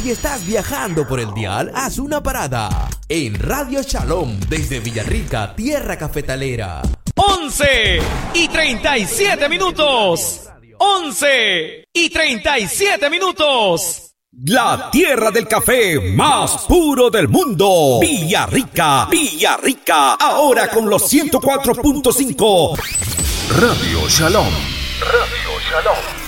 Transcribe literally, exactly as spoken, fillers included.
Si estás viajando por el dial, haz una parada en Radio Shalom desde Villarrica, tierra cafetalera. once y treinta y siete minutos. once y treinta y siete minutos. La tierra del café más puro del mundo. Villarrica, Villarrica. Ahora con los ciento cuatro punto cinco. Radio Shalom. Radio Shalom.